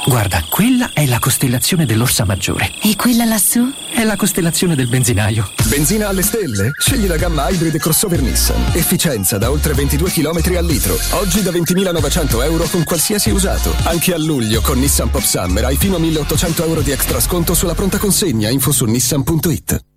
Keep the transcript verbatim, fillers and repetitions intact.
Guarda, quella è la costellazione dell'Orsa Maggiore. E quella lassù? È la costellazione del benzinaio. Benzina alle stelle? Scegli la gamma Hybrid crossover Nissan. Efficienza da oltre ventidue chilometri al litro. Oggi da ventimilanovecento euro con qualsiasi usato. Anche a luglio con Nissan Pop Summer hai fino a milleottocento euro di extra sconto sulla pronta consegna. Info su nissan punto it.